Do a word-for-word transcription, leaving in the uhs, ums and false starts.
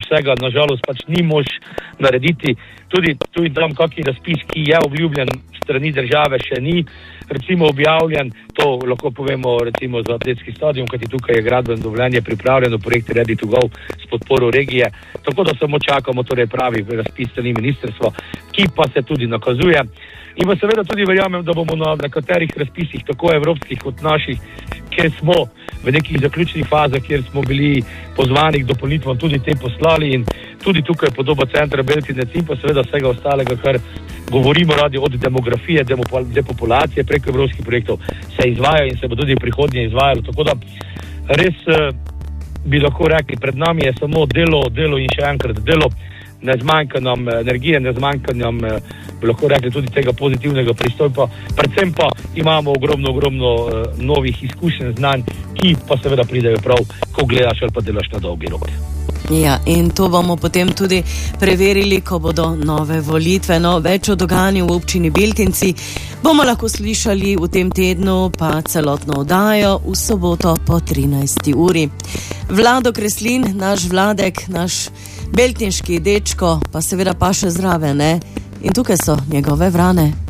vsega nažalost pač ni mož narediti. Tudi, tudi tam kakšen razpis, ki je obljubljen strani države, še ni recimo objavljen. To lahko povemo recimo za atletski stadion, kajti tukaj je gradbeno dovoljenje pripravljeno, projekt Ready to Go s podporo regije. Tako da samo čakamo torej pravi razpis strani ministrstva, ki pa se tudi nakazuje. In pa seveda tudi verjamem, da bomo na nekaterih razpisih, tako evropskih kot naših, kjer smo v nekih zaključnih fazah, kjer smo bili pozvani k dopolnitvam, tudi te poslali in tudi tukaj podoba centra Beltinec in pa seveda vsega ostalega, kar govorimo radi od demografije, depopulacije preko evropskih projektov, se izvaja in se bo tudi prihodnje izvajalo. Tako da res bi lahko rekli, pred nami je samo delo, delo in še enkrat delo. Ne zmanjka nam energije, ne zmanjka nam, bi lahko rekli, tudi tega pozitivnega pristopa. Predvsem pa imamo ogromno, ogromno uh, novih izkušenj, znanj, ki pa seveda pridejo prav, ko gledaš ali pa delaš na dolgi rok. Ja, in to bomo potem tudi preverili, ko bodo nove volitve. No, več o dogajanju v občini Beltinci bomo lahko slišali v tem tednu, pa celotno oddajo v soboto po trinajsti uri. Vlado Kreslin, naš Vladek, naš beltinški dečko, pa seveda pa še zraven, ne? In tukaj so njegove vrane.